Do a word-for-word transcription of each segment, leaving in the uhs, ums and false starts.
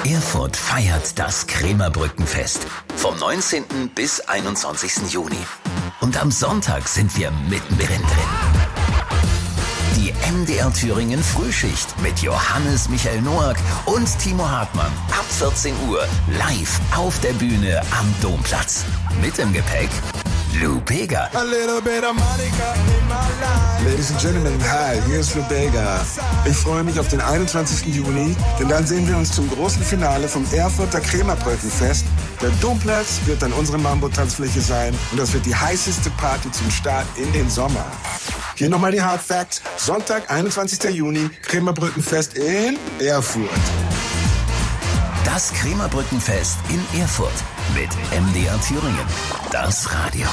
Erfurt feiert das Krämerbrückenfest vom neunzehnten bis einundzwanzigsten Juni. Und am Sonntag sind wir mittendrin drin. Die M D R Thüringen Frühschicht mit Johannes Michael Noack und Timo Hartmann ab vierzehn Uhr live auf der Bühne am Domplatz. Mit im Gepäck Lou Bega. Ladies and Gentlemen, hi, hier ist Lou Bega. Ich freue mich auf den einundzwanzigsten Juni, denn dann sehen wir uns zum großen Finale vom Erfurter Krämerbrückenfest. Der Domplatz wird dann unsere Mambo-Tanzfläche sein und das wird die heißeste Party zum Start in den Sommer. Hier nochmal die Hard Facts. Sonntag, einundzwanzigsten Juni, Krämerbrückenfest in Erfurt. Das Krämerbrückenfest in Erfurt mit M D R Thüringen. Das Radio.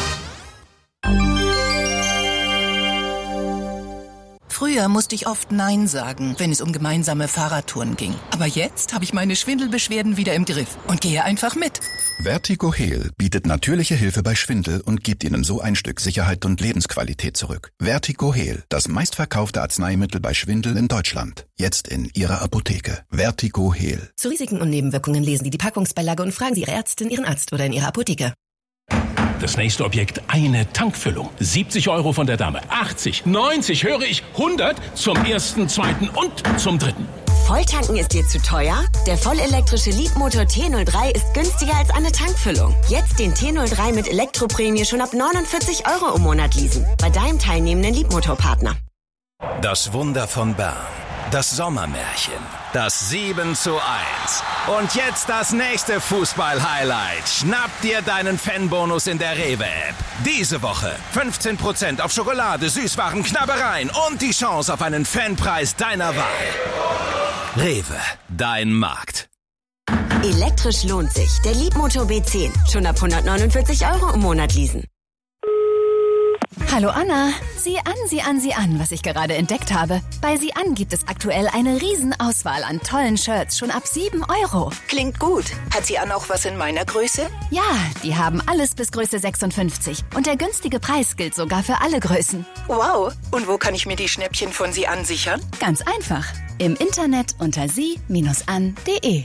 Früher musste ich oft Nein sagen, wenn es um gemeinsame Fahrradtouren ging. Aber jetzt habe ich meine Schwindelbeschwerden wieder im Griff und gehe einfach mit. Vertigo Heal bietet natürliche Hilfe bei Schwindel und gibt Ihnen so ein Stück Sicherheit und Lebensqualität zurück. Vertigo Heal, das meistverkaufte Arzneimittel bei Schwindel in Deutschland. Jetzt in Ihrer Apotheke. Vertigo Heal. Zu Risiken und Nebenwirkungen lesen Sie die Packungsbeilage und fragen Sie Ihre Ärztin, Ihren Arzt oder in Ihrer Apotheke. Das nächste Objekt, eine Tankfüllung. siebzig Euro von der Dame, achtzig, neunzig, höre ich, hundert zum ersten, zweiten und zum dritten. Volltanken ist dir zu teuer? Der vollelektrische Leapmotor T null drei ist günstiger als eine Tankfüllung. Jetzt den T null drei mit Elektroprämie schon ab neunundvierzig Euro im Monat leasen. Bei deinem teilnehmenden Leapmotor-Partner. Das Wunder von Bern. Das Sommermärchen. Das sieben zu eins. Und jetzt das nächste Fußball-Highlight. Schnapp dir deinen Fanbonus in der Rewe-App. Diese Woche fünfzehn Prozent auf Schokolade, Süßwaren, Knabbereien und die Chance auf einen Fanpreis deiner Wahl. Rewe, dein Markt. Elektrisch lohnt sich. Der Leapmotor B zehn. Schon ab hundertneunundvierzig Euro im Monat leasen. Hallo Anna, sieh an, sieh an, sieh an, was ich gerade entdeckt habe. Bei Sieh an gibt es aktuell eine Riesenauswahl an tollen Shirts, schon ab sieben Euro. Klingt gut. Hat Sie an auch was in meiner Größe? Ja, die haben alles bis Größe sechsundfünfzig. Und der günstige Preis gilt sogar für alle Größen. Wow. Und wo kann ich mir die Schnäppchen von Sie an sichern? Ganz einfach. Im Internet unter sie an punkt de.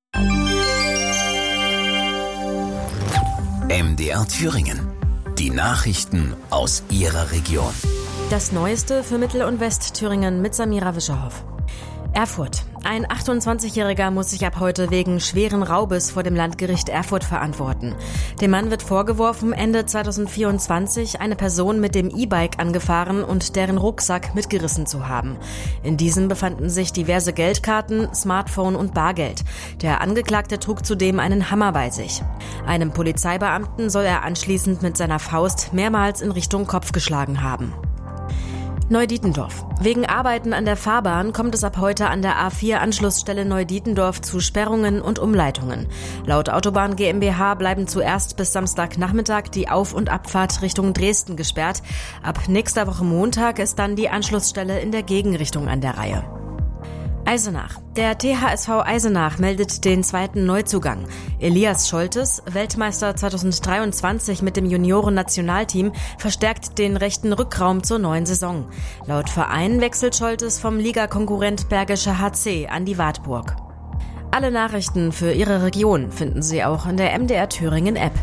M D R Thüringen. Die Nachrichten aus Ihrer Region. Das Neueste für Mittel- und Westthüringen mit Samira Wischerhoff. Erfurt. Ein achtundzwanzigjähriger muss sich ab heute wegen schweren Raubes vor dem Landgericht Erfurt verantworten. Dem Mann wird vorgeworfen, Ende zweitausendvierundzwanzig eine Person mit dem E-Bike angefahren und deren Rucksack mitgerissen zu haben. In diesem befanden sich diverse Geldkarten, Smartphone und Bargeld. Der Angeklagte trug zudem einen Hammer bei sich. Einem Polizeibeamten soll er anschließend mit seiner Faust mehrmals in Richtung Kopf geschlagen haben. Neudietendorf. Wegen Arbeiten an der Fahrbahn kommt es ab heute an der A vier Anschlussstelle Neudietendorf zu Sperrungen und Umleitungen. Laut Autobahn GmbH bleiben zuerst bis Samstagnachmittag die Auf- und Abfahrt Richtung Dresden gesperrt. Ab nächster Woche Montag ist dann die Anschlussstelle in der Gegenrichtung an der Reihe. Eisenach. Der T H S V Eisenach meldet den zweiten Neuzugang. Elias Scholtes, Weltmeister zweitausenddreiundzwanzig mit dem Junioren-Nationalteam, verstärkt den rechten Rückraum zur neuen Saison. Laut Verein wechselt Scholtes vom Ligakonkurrent Bergische H C an die Wartburg. Alle Nachrichten für Ihre Region finden Sie auch in der M D R Thüringen App.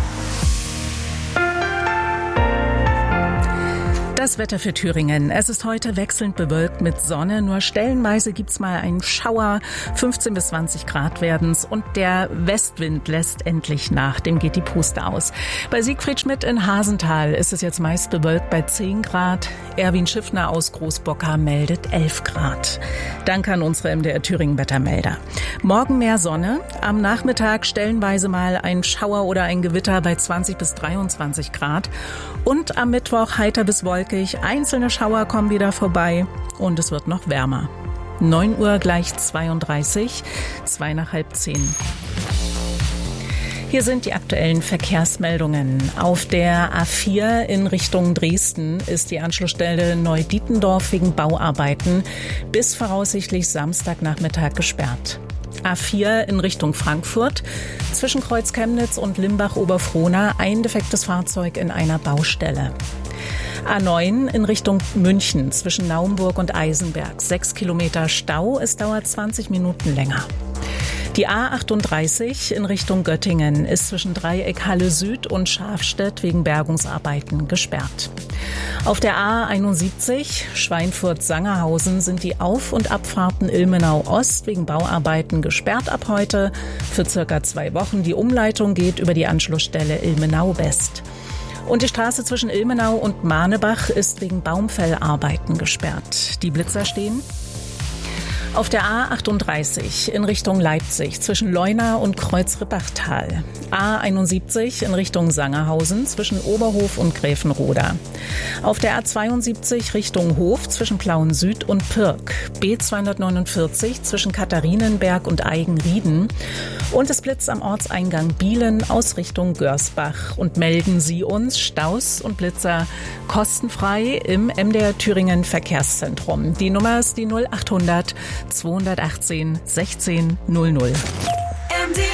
Das Wetter für Thüringen. Es ist heute wechselnd bewölkt mit Sonne. Nur stellenweise gibt's mal einen Schauer. fünfzehn bis zwanzig Grad werden's. Und der Westwind lässt endlich nach. Dem geht die Puste aus. Bei Siegfried Schmidt in Hasenthal ist es jetzt meist bewölkt bei zehn Grad. Erwin Schiffner aus Großbocker meldet elf Grad. Danke an unsere M D R Thüringen Wettermelder. Morgen mehr Sonne. Am Nachmittag stellenweise mal ein Schauer oder ein Gewitter bei zwanzig bis dreiundzwanzig Grad. Und am Mittwoch heiter bis wolkig. Einzelne Schauer kommen wieder vorbei und es wird noch wärmer. neun Uhr gleich zweiunddreißig, zwei nach halb zehn. Hier sind die aktuellen Verkehrsmeldungen. Auf der A vier in Richtung Dresden ist die Anschlussstelle Neudietendorf wegen Bauarbeiten bis voraussichtlich Samstagnachmittag gesperrt. A vier in Richtung Frankfurt, zwischen Kreuz Chemnitz und Limbach-Oberfrohna ein defektes Fahrzeug in einer Baustelle. A neun in Richtung München, zwischen Naumburg und Eisenberg, sechs Kilometer Stau, es dauert zwanzig Minuten länger. Die A achtunddreißig in Richtung Göttingen ist zwischen Dreieck Halle Süd und Schafstedt wegen Bergungsarbeiten gesperrt. Auf der A einundsiebzig Schweinfurt-Sangerhausen sind die Auf- und Abfahrten Ilmenau Ost wegen Bauarbeiten gesperrt ab heute für circa zwei Wochen. Die Umleitung geht über die Anschlussstelle Ilmenau West. Und die Straße zwischen Ilmenau und Mahnebach ist wegen Baumfellarbeiten gesperrt. Die Blitzer stehen auf der A achtunddreißig in Richtung Leipzig zwischen Leuna und Kreuzrippachtal. A einundsiebzig in Richtung Sangerhausen zwischen Oberhof und Gräfenroda. Auf der A zweiundsiebzig Richtung Hof zwischen Plauen Süd und Pirk. B zweihundertneunundvierzig zwischen Katharinenberg und Eigenrieden. Und es blitzt am Ortseingang Bielen aus Richtung Görsbach. Und melden Sie uns Staus und Blitzer kostenfrei im M D R Thüringen Verkehrszentrum. Die Nummer ist die null achthundert zweihundertachtzehn sechzehn null null. M D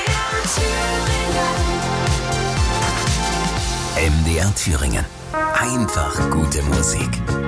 R Thüringen. M D R Thüringen. Einfach gute Musik.